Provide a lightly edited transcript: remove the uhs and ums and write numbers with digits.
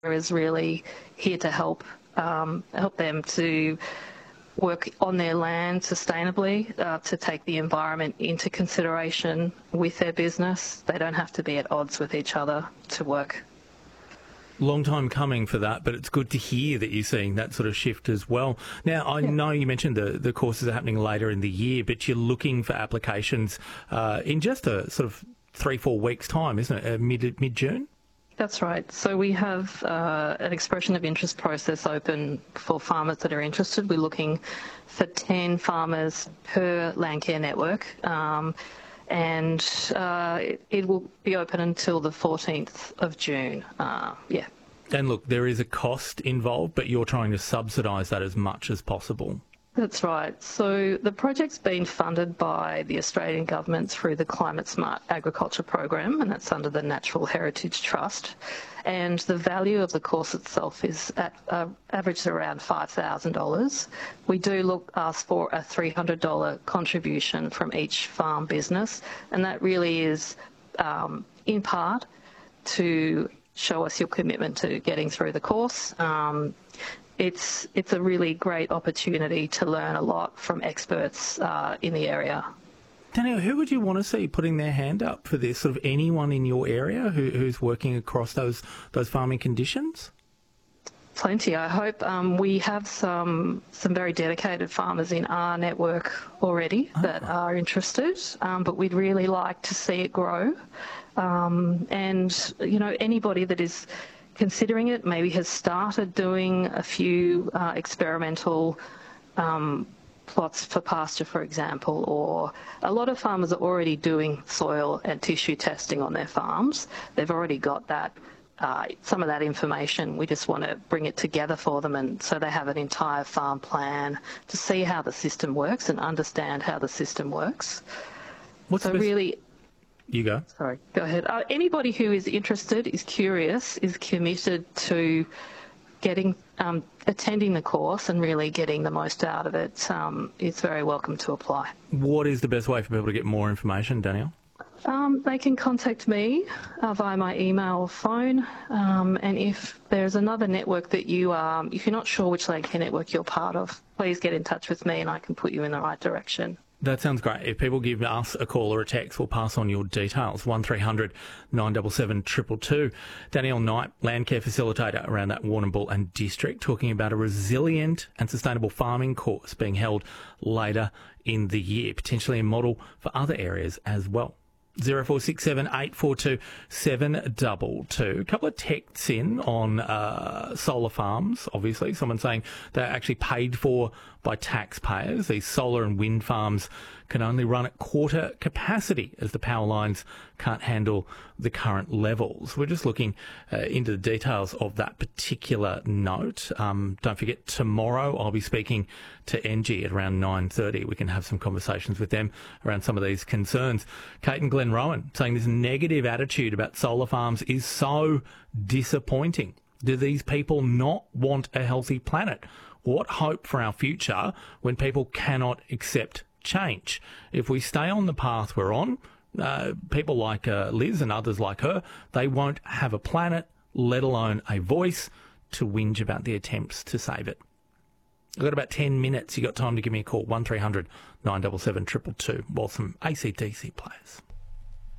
is really here to help them to work on their land sustainably, to take the environment into consideration with their business. They don't have to be at odds with each other to work. Long time coming for that, but it's good to hear that you're seeing that sort of shift as well. Now, I know you mentioned the courses are happening later in the year, but you're looking for applications in just a sort of 3-4 weeks' time, isn't it? Mid-June? That's right. So we have an expression of interest process open for farmers that are interested. We're looking for 10 farmers per Landcare network, and it will be open until the 14th of June. And look, there is a cost involved, but you're trying to subsidise that as much as possible. That's right. So the project's been funded by the Australian government through the Climate Smart Agriculture Program, and that's under the Natural Heritage Trust. And the value of the course itself is at averaged around $5,000. We do ask for a $300 contribution from each farm business, and that really is in part to show us your commitment to getting through the course. It's a really great opportunity to learn a lot from experts in the area. Danielle, who would you want to see putting their hand up for this? Sort of anyone in your area who's working across those farming conditions? Plenty. I hope we have some very dedicated farmers in our network already that are interested, but we'd really like to see it grow. And, you know, anybody that is considering it, maybe has started doing a few experimental plots for pasture, for example, or a lot of farmers are already doing soil and tissue testing on their farms. They've already got that, some of that information. We just want to bring it together for them, and so they have an entire farm plan to see how the system works and understand how the system works. You go. Sorry, go ahead. Anybody who is interested, is curious, is committed to attending the course and really getting the most out of it, is very welcome to apply. What is the best way for people to get more information, Danielle? They can contact me via my email or phone, and if there's another network that if you're not sure which Landcare network you're part of, please get in touch with me and I can put you in the right direction. That sounds great. If people give us a call or a text, we'll pass on your details. 1300 977 222. Danielle Knight, Landcare Facilitator around that Warrnambool and District, talking about a resilient and sustainable farming course being held later in the year, potentially a model for other areas as well. 0467 842 722. A couple of texts in on solar farms, obviously. Someone saying they're actually paid for by taxpayers. These solar and wind farms can only run at quarter capacity as the power lines can't handle the current levels. We're just looking into the details of that particular note. Don't forget, tomorrow I'll be speaking to Engie at around 9:30. We can have some conversations with them around some of these concerns. Kate and Glen Rowan saying this negative attitude about solar farms is so disappointing. Do these people not want a healthy planet? What hope for our future when people cannot accept change? If we stay on the path we're on, people like Liz and others like her, they won't have a planet, let alone a voice, to whinge about the attempts to save it. I've got about 10 minutes. You got time to give me a call, 1300 977 222, while some AC/DC players.